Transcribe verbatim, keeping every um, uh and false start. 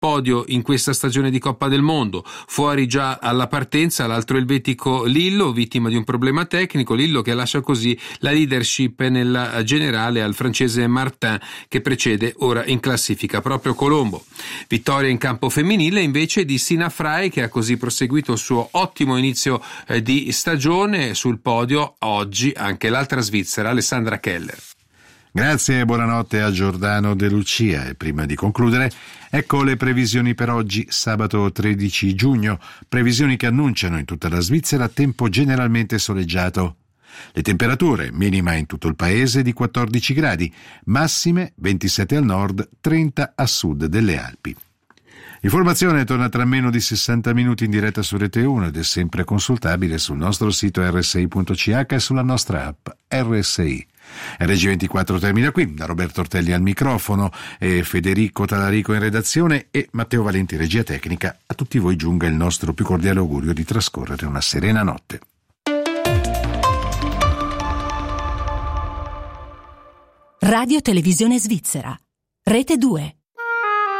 podio in questa stagione di Coppa del Mondo. Fuori già alla partenza l'altro elvetico Lillo, vittima di un problema tecnico, Lillo che lascia così la leadership nella generale al francese Martin, che precede ora in classifica proprio Colombo. Vittoria in campo femminile invece di Sina Frey, che ha così proseguito il suo ottimo inizio eh, di stagione. Sul podio oggi anche l'altra svizzera Alessandra Keller. Grazie e buonanotte a Giordano De Lucia. E prima di concludere, ecco le previsioni per oggi, sabato tredici giugno, previsioni che annunciano in tutta la Svizzera tempo generalmente soleggiato. Le temperature, minima in tutto il paese di quattordici gradi, massime ventisette al nord, trenta a sud delle Alpi. L'informazione torna tra meno di sessanta minuti in diretta su Rete uno ed è sempre consultabile sul nostro sito erre esse i punto ci acca e sulla nostra app erre esse i. erre gi ventiquattro termina qui, da Roberto Ortelli al microfono e Federico Talarico in redazione e Matteo Valenti regia tecnica. A tutti voi giunga il nostro più cordiale augurio di trascorrere una serena notte. Radio Televisione Svizzera, Rete due.